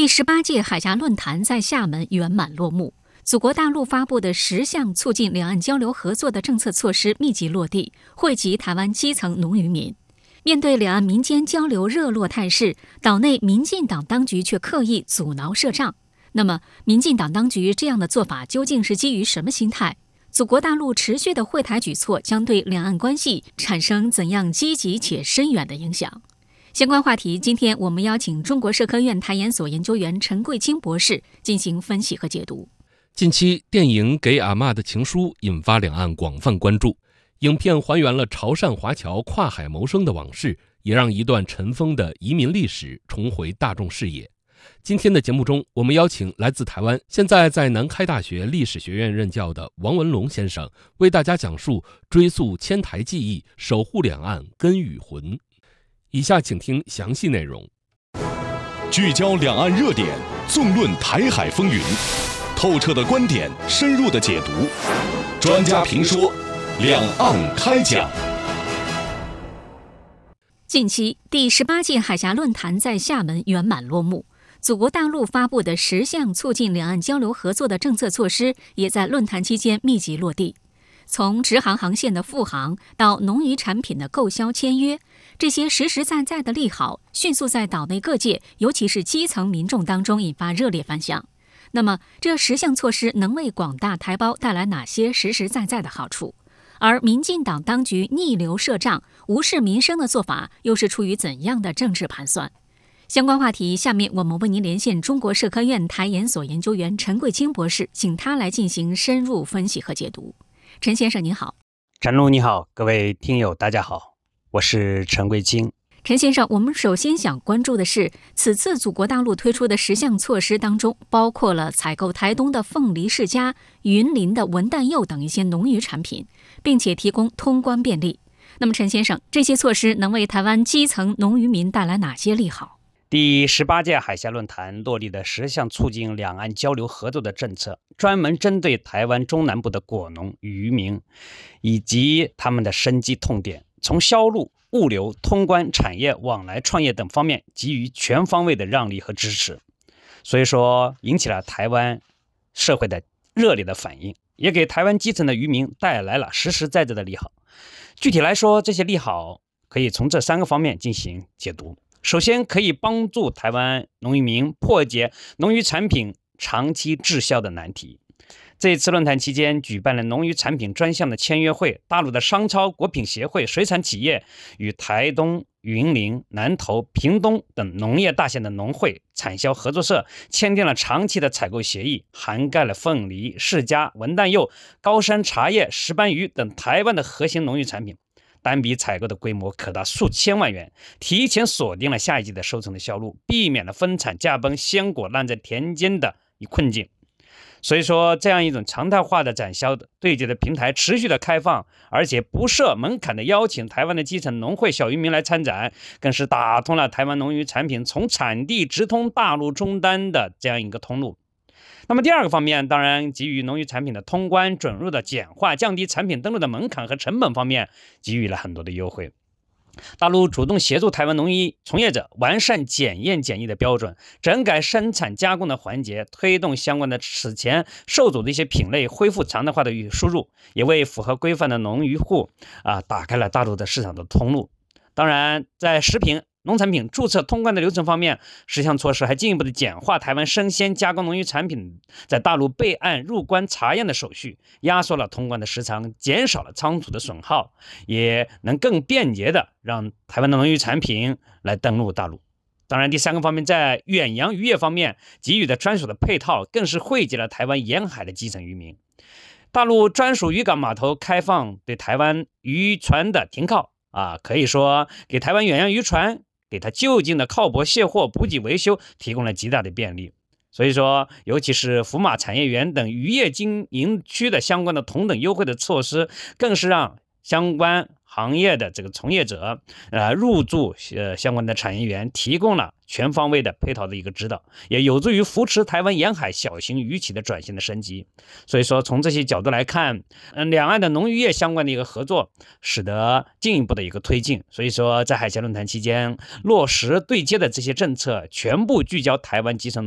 18届海峡论坛在厦门圆满落幕，祖国大陆发布的10项促进两岸交流合作的政策措施密集落地，惠及台湾基层农渔民。面对两岸民间交流热络态势，岛内民进党当局却刻意阻挠设障。那么，民进党当局这样的做法究竟是基于什么心态？祖国大陆持续的惠台举措将对两岸关系产生怎样积极且深远的影响？相关话题，今天我们邀请中国社科院台研所研究员陈桂清博士进行分析和解读。 近期，电影《给阿嬷的情书》引发两岸广泛关注。影片还原了潮汕华侨跨海谋生的往事，也让一段尘封的移民历史重回大众视野。今天的节目中，我们邀请来自台湾，现在在南开大学历史学院任教的王文龙先生，为大家讲述追溯迁台记忆，守护两岸根与魂。以下请听详细内容。 聚焦两岸热点，纵论台海风云，透彻的观点，深入的解读，专家评说，两岸开讲。 近期，第18届海峡论坛在厦门圆满落幕。祖国大陆发布的10项促进两岸交流合作的政策措施，也在论坛期间密集落地。从直航航线的复航到农渔产品的购销签约，这些实实在在的利好，迅速在岛内各界，尤其是基层民众当中引发热烈反响。那么，这10项措施能为广大台胞带来哪些实实在在的好处？而民进党当局逆流设障、无视民生的做法，又是出于怎样的政治盘算？相关话题，下面我们为您连线中国社科院台研所研究员陈桂清博士，请他来进行深入分析和解读。陈先生您好。 陈璐你好，各位听友大家好，我是陈桂清。 陈先生，我们首先想关注的是，此次祖国大陆推出的10项措施当中，包括了采购台东的凤梨世家、云林的文旦柚等一些农渔产品，并且提供通关便利。那么陈先生，这些措施能为台湾基层农渔民带来哪些利好？ 第18届海峡论坛落地的10项促进两岸交流合作的政策，专门针对台湾中南部的果农与渔民以及他们的生计痛点，从销路、物流、通关、产业往来、创业等方面给予全方位的让利和支持。所以说，引起了台湾社会的热烈的反应，也给台湾基层的渔民带来了实实在在的利好。具体来说，这些利好可以从这3个方面进行解读。首先，可以帮助台湾农渔民破解农渔产品长期滞销的难题。这一次论坛期间，举办了农渔产品专项的签约会，大陆的商超、果品协会、水产企业与台东、云林、南投、屏东等农业大县的农会、产销合作社签订了长期的采购协议，涵盖了凤梨、世家、文旦柚、高山茶叶、石斑鱼等台湾的核心农渔产品。单笔采购的规模可达数千万元，提前锁定了下一季的收成的销路，避免了分产价崩、鲜果烂在田间的困境。所以说，这样一种常态化的展销对接的平台持续的开放，而且不设门槛的邀请台湾的基层农会小渔民来参展，更是打通了台湾农渔产品从产地直通大陆终端的这样一个通路。那么第二个方面，当然给予农渔产品的通关准入的简化，降低产品登录的门槛和成本方面给予了很多的优惠。大陆主动协助台湾农渔从业者完善检验检疫的标准，整改生产加工的环节，推动相关的此前受阻的一些品类恢复常态化的输入，也为符合规范的农渔户打开了大陆的市场的通路。当然，在食品农产品注册通关的流程方面，10项措施还进一步的简化台湾生鲜加工农渔产品在大陆备案入关查验的手续，压缩了通关的时长，减少了仓储的损耗，也能更便捷的让台湾的农渔产品来登陆大陆。当然，第3个方面，在远洋渔业方面给予的专属的配套，更是惠及了台湾沿海的基层渔民。大陆专属渔港码头开放对台湾渔船的停靠可以说给台湾远洋渔船给它就近的靠泊卸货、补给维修提供了极大的便利。所以说，尤其是福马产业园等渔业经营区的相关的同等优惠的措施，更是让相关行业的这个从业者入驻相关的产业园，提供了全方位的配套的一个指导，也有助于扶持台湾沿海小型渔企的转型的升级。所以说，从这些角度来看，两岸的农渔业相关的一个合作，使得进一步的一个推进。所以说，在海峡论坛期间落实对接的这些政策，全部聚焦台湾基层